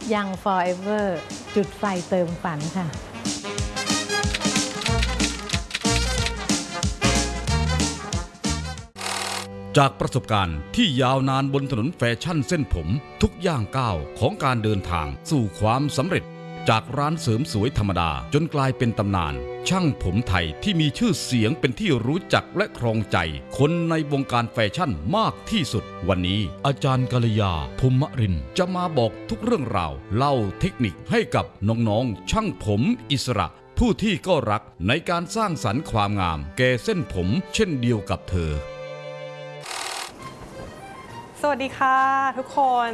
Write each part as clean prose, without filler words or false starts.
Young Forever จุดไฟเติมฝันค่ะจากประสบการณ์ที่ยาวนานบนถนนแฟชั่นเส้นผมทุกย่างก้าวของการเดินทางสู่ความสำเร็จจากร้านเสริมสวยธรรมดาจนกลายเป็นตำนานช่างผมไทยที่มีชื่อเสียงเป็นที่รู้จักและครองใจคนในวงการแฟชั่นมากที่สุดวันนี้อาจารย์กัลยาภูมิรินทร์จะมาบอกทุกเรื่องราวเล่าเทคนิคให้กับน้องๆช่างผมอิสระผู้ที่ก็รักในการสร้างสรรค์ความงามแก่เส้นผมเช่นเดียวกับเธอสวัสดีค่ะทุกคน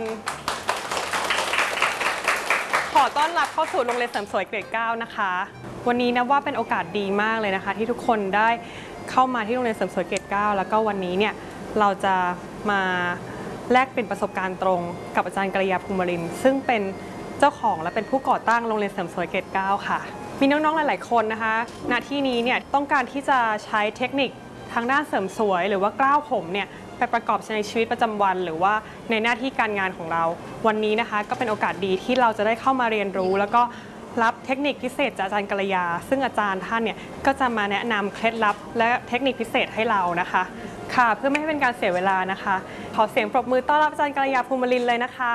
ขอต้อนรับเข้าสู่โรงเรียนเสริมสวยเกรด 9 นะคะวันนี้นะว่าเป็นโอกาสดีมากเลยนะคะที่ทุกคนได้เข้ามาที่โรงเรียนเสริมสวยเกรด 9 แล้วก็วันนี้เนี่ยเราจะมาแลกเป็นประสบการณ์ตรงกับอาจารย์กัลยาภูมิรินทร์ซึ่งเป็นเจ้าของและเป็นผู้ก่อตั้งโรงเรียนเสริมสวยเกรด 9 ค่ะมีน้องๆหลายๆคนนะคะณที่นี้เนี่ยต้องการที่จะใช้เทคนิคทางด้านเสริมสวยหรือว่ากล้าวผมเนี่ยไปประกอบในชีวิตประจำวันหรือว่าในหน้าที่การงานของเราวันนี้นะคะก็เป็นโอกาสดีที่เราจะได้เข้ามาเรียนรู้แล้วก็รับเทคนิคพิเศษจากอาจารย์กัลยาซึ่งอาจารย์ท่านเนี่ยก็จะมาแนะนำเคล็ดลับและเทคนิคพิเศษให้เรานะคะค่ะเพื่อไม่ให้เป็นการเสียเวลานะคะขอเสียงปรบมือต้อนรับอาจารย์กัลยาภูมิรินทร์เลยนะคะ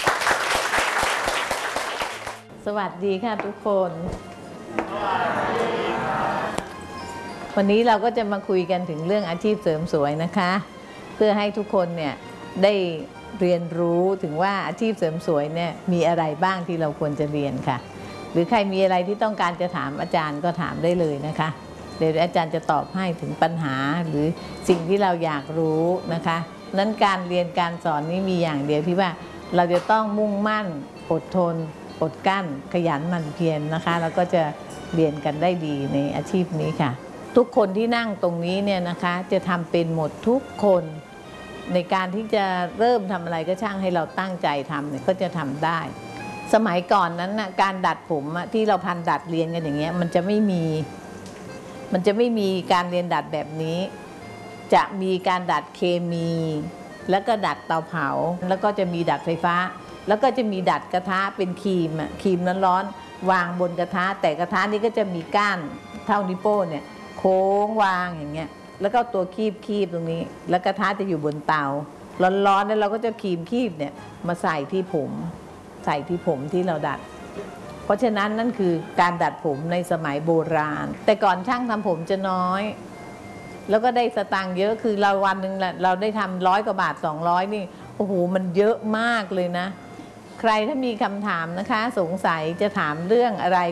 สวัสดีค่ะทุกคนวันนี้เราก็จะมาคุยกันถึงเรื่องอาชีพเสริมสวยนะคะเพื่อให้ทุกคนเนี่ยได้เรียนรู้ถึงว่าอาชีพเสริมสวยเนี่ยมีอะไรบ้างที่เราควรจะเรียนค่ะหรือใครมีอะไรที่ต้องการจะถามอาจารย์ก็ถามได้เลยนะคะเดี๋ยวอาจารย์จะตอบให้ถึงปัญหาหรือสิ่งที่เราอยากรู้นะคะนั้นการเรียนการสอนนี่มีอย่างเดียวที่ว่าเราจะต้องมุ่งมั่นอดทนอดกั้นขยันหมั่นเพียรนะคะแล้วก็จะเรียนกันได้ดีในอาชีพนี้ค่ะทุกคนที่นั่งตรงนี้เนี่ยนะคะจะทำเป็นหมดทุกคนในการที่จะเริ่มทำอะไรก็ช่างให้เราตั้งใจทำเนี่ยก็จะทำได้สมัยก่อนนั้นนะการดัดผมที่เราพันดัดเรียนกันอย่างเงี้ยมันจะไม่มีการเรียนดัดแบบนี้จะมีการดัดเคมีแล้วก็ดัดเตาเผาแล้วก็จะมีดัดไฟฟ้าแล้วก็จะมีดัดกระทะเป็นครีมร้อนๆวางบนกระทะแต่กระทะนี้ก็จะมีก้านเท่านิ้วโป้งเนี่ยโค้งวางอย่างเงี้ยแล้วก็ตัวคีบตรงนี้แล้วกระทะจะอยู่บนเตาร้อนๆแล้วเราก็จะคีบเนี่ยมาใส่ที่ผมที่เราดัดเพราะฉะนั้นนั่นคือการดัดผมในสมัยโบราณแต่ก่อนช่างทำผมจะน้อยแล้วก็ได้สตางค์เยอะคือเราวันหนึ่งเราได้ทำ100 กว่าบาท200นี่โอ้โหมันเยอะมากเลยนะใครถ้ามีคำถามนะคะสงสัยจะถามเรื่องอะไร